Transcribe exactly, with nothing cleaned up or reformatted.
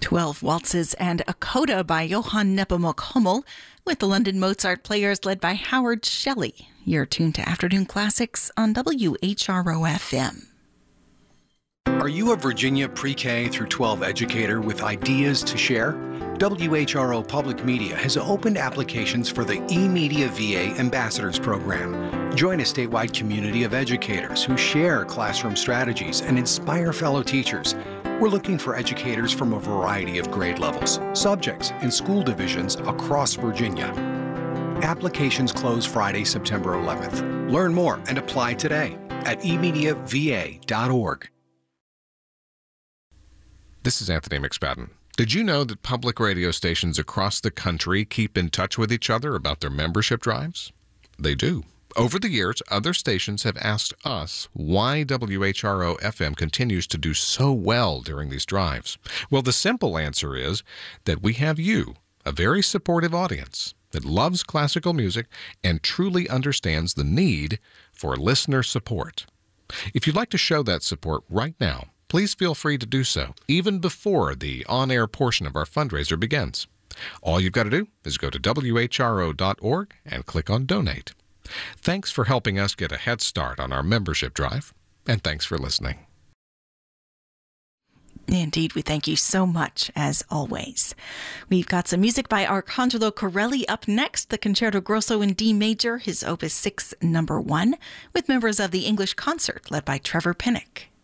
Twelve Waltzes and a Coda by Johann Nepomuk Hummel, with the London Mozart Players led by Howard Shelley. You're tuned to Afternoon Classics on W H R O F M. Are you a Virginia pre-K through twelve educator with ideas to share? W H R O Public Media has opened applications for the eMedia V A Ambassadors Program. Join a statewide community of educators who share classroom strategies and inspire fellow teachers. We're looking for educators from a variety of grade levels, subjects, and school divisions across Virginia. Applications close Friday, September eleventh. Learn more and apply today at e media v a dot org. This is Anthony McSpadden. Did you know that public radio stations across the country keep in touch with each other about their membership drives? They do. Over the years, other stations have asked us why W H R O F M continues to do so well during these drives. Well, the simple answer is that we have you, a very supportive audience that loves classical music and truly understands the need for listener support. If you'd like to show that support right now, please feel free to do so, even before the on-air portion of our fundraiser begins. All you've got to do is go to W H R O dot org and click on Donate. Thanks for helping us get a head start on our membership drive, and thanks for listening. Indeed, we thank you so much, as always. We've got some music by Arcangelo Corelli up next, the Concerto Grosso in D major, his Opus six, number one, with members of the English Concert led by Trevor Pinnock.